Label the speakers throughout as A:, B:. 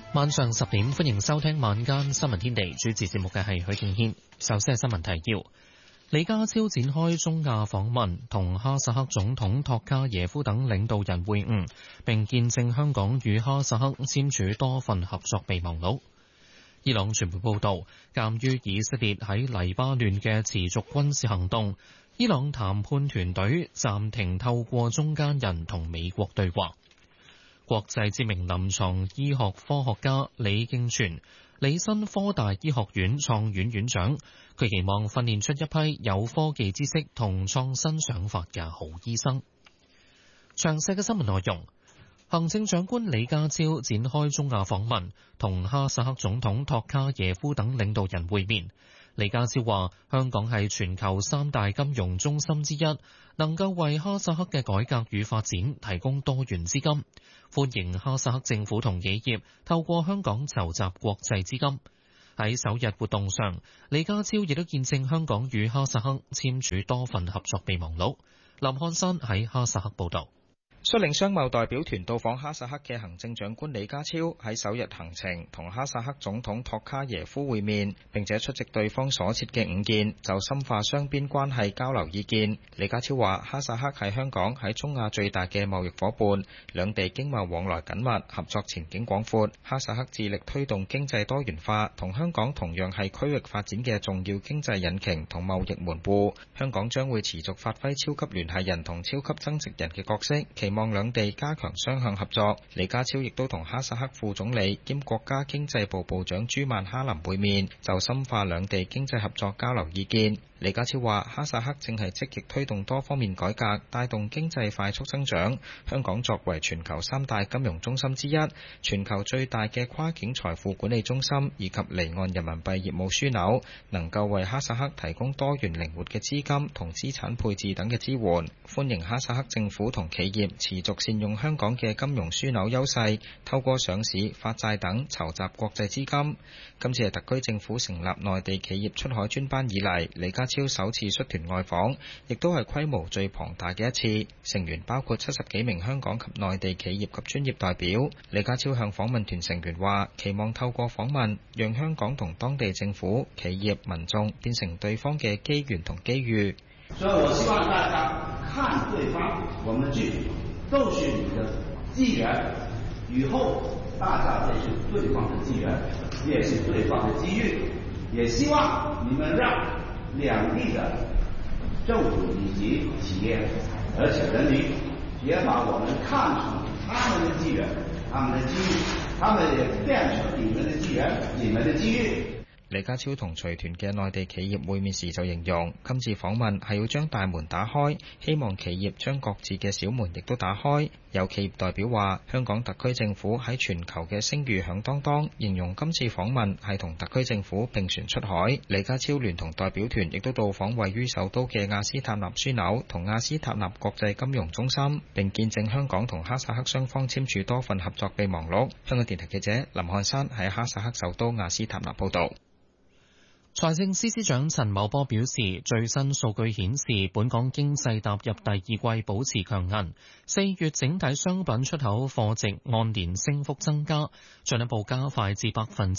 A: 晚上10點，歡迎收聽晚間新聞天地。主持節目嘅係許敬軒。首先係新聞提要：李家超展開中亞訪問，同哈薩克總統托卡耶夫等領導人會晤，並見證香港與哈薩克簽署多份合作備忘錄。伊朗傳媒報道，鑑於以色列喺黎巴嫩嘅持續軍事行動，伊朗談判團隊暫停透過中間人同美國對話。國際知名臨床醫學科學家李敬全，履新科大醫學院創院院長，佢期望訓練出一批有科技知識同創新想法嘅好醫生。詳細嘅新聞內容，行政長官李家超展開中亞訪問，同哈薩克總統托卡耶夫等領導人會面。李家超話：香港係全球3大金融中心之一，能夠為哈薩克嘅改革與發展提供多元資金，歡迎哈薩克政府同企業透過香港籌集國際資金。喺首日活動上，李家超亦都見證香港與哈薩克簽署多份合作備忘錄。林漢山喺哈薩克報導。
B: 率領商貿代表團到訪哈薩克嘅行政長官李家超喺首日行程同哈薩克總統托卡耶夫會面，並且出席對方所設嘅午宴，就深化雙邊關係交流意見。李家超話：哈薩克係香港喺中亞最大嘅貿易夥伴，兩地經貿往來緊密，合作前景廣闊。哈薩克致力推動經濟多元化，同香港同樣係區域發展嘅重要經濟引擎同貿易門戶。香港將會持續發揮超級聯繫人同超級增值人嘅角色，期望兩地加強雙向合作。李家超亦都同哈薩克副總理兼國家經濟部部長朱曼哈林會面，就深化兩地經濟合作交流意見。李家超話：哈薩克正係積極推動多方面改革，帶動經濟快速增長。香港作為全球3大金融中心之一，全球最大嘅跨境財富管理中心以及離岸人民幣業務樞紐，能夠為哈薩克提供多元靈活嘅資金同資產配置等嘅支援。歡迎哈薩克政府同企業持續善用香港嘅金融樞紐優勢，透過上市、發債等籌集國際資金。今次係特區政府成立內地企業出海專班以嚟，李家超首次率團外訪，亦都係規模最龐大嘅一次。成員包括70幾名香港及內地企業及專業代表。李家超向訪問團成員話：期望透過訪問，讓香港同當地政府、企業、民眾變成對方嘅機緣同機遇。
C: 所以我希望大家看對方，我們劇都是你的機緣，以後大家都是對方的機緣，也是對方的機遇。也希望你們讓兩地的政府以及企業，而且人民也把我們看成他們的機緣，他們的機遇，他們也變成你們的機緣，你們的機遇。
B: 李家超同隨團嘅內地企業會面時就形容，今次訪問係要將大門打開，希望企業將各自嘅小門亦都打開。有企業代表話，香港特區政府喺全球嘅聲譽響當當，形容今次訪問係同特區政府並船出海。李家超聯同代表團亦都到訪位於首都嘅亞斯塔納樞紐同亞斯塔納國際金融中心，並見證香港同哈薩克雙方簽署多份合作備忘錄。香港電台記者林漢山喺哈薩克首都亞斯塔納報道。
A: 財政司司長陳茂波表示，最新數據顯示，本港經濟踏入第二季保持強韌，4月整體商品出口貨值按年升幅增加，進一步加快至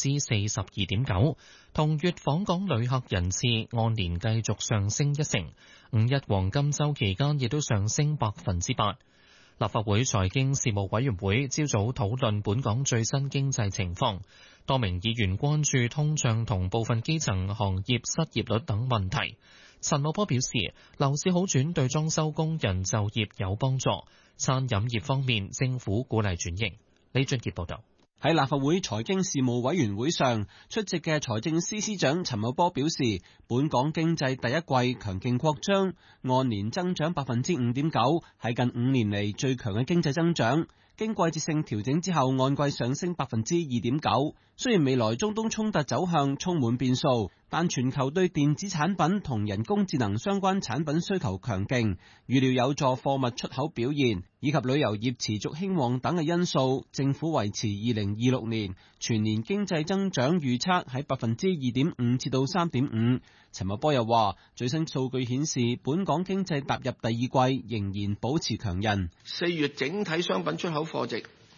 A: 42.9%。同月訪港旅客人次按年繼續上升1成，5一黃金週期間亦都上升8%。立法會財經事務委員會朝早討論本港最新經濟情況，多名議員關注通脹同部分基層行業失業率等問題。陳茂波表示，樓市好轉對裝修工人就業有幫助，餐飲業方面政府鼓勵轉型。李俊傑報導。
D: 喺立法會財經事務委員會上出席嘅財政司司長陳茂波表示，本港經濟第一季強勁擴張，按年增長5.9%，係近5年嚟最強嘅經濟增長。經季節性調整之後，按季上升2.9%。雖然未來中東衝突走向充滿變數，但全球對電子產品同人工智能相關產品需求強勁，預料有助貨物出口表現，以及旅遊業持續興旺等嘅因素，政府維持2026年全年經濟增長預測喺2.5%至到3.5%。陳茂波又話，最新數據顯示，本港經濟踏入第二季仍然保持強韌。
E: 4月整體商品出口貨值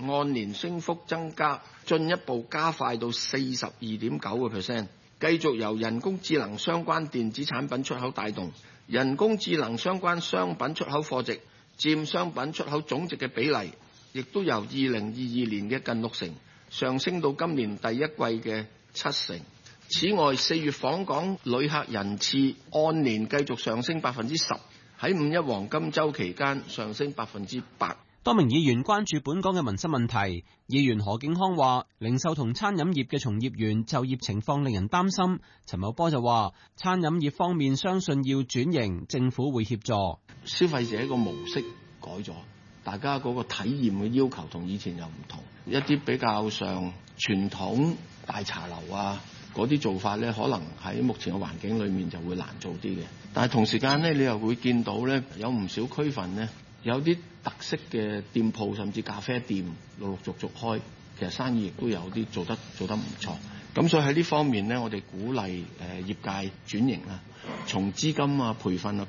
E: 按年升幅增加，進一步加快到 42.9%， 繼續由人工智能相關電子產品出口帶動，人工智能相關商品出口貨值佔商品出口總值嘅比例，亦都由2022年嘅近60%上升到今年第一季嘅70%。此外，4月訪港旅客人次按年繼續上升 10%， 喺五一黃金週期間上升 8%。
D: 多名議員關注本港嘅民生問題。議員何敬康話，零售同餐飲業嘅從業員就業情況令人擔心。陳茂波就話，餐飲業方面相信要轉型，政府會協助。
E: 消費者個模式改咗，大家嗰個體驗嘅要求同以前又唔同，一啲比較上傳統大茶樓啊嗰啲做法咧，可能喺目前嘅環境裏面就會難做啲嘅。但係同時間咧，你又會見到咧，有唔少區份咧，有啲特色嘅店鋪甚至咖啡店陸陸續續開，其實生意亦都有啲做得唔錯。咁所以喺呢方面咧，我哋鼓勵業界轉型啦，從資金啊、培訓啊